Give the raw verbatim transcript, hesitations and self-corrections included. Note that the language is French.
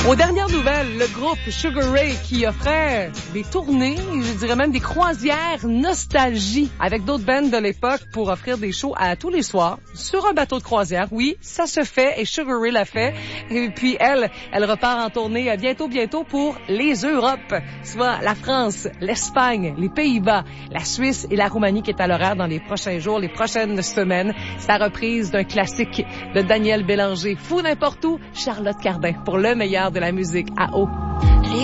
Aux dernières nouvelles, le groupe Sugar Ray qui offrait des tournées, je dirais même des croisières nostalgie avec d'autres bands de l'époque pour offrir des shows à tous les soirs sur un bateau de croisière. Oui, ça se fait et Sugar Ray l'a fait. Et puis elle, elle repart en tournée bientôt, bientôt pour les Europes, soit la France, l'Espagne, les Pays-Bas, la Suisse et la Roumanie qui est à l'horaire dans les prochains jours, les prochaines semaines. Sa reprise d'un classique de Daniel Bélanger, Fou n'importe où, Charlotte Cardin pour le meilleur de la musique à eau.